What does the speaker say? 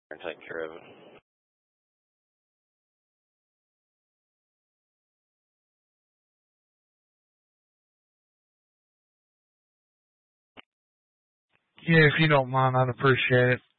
and take care of it. Yeah, if you don't mind, I'd appreciate it.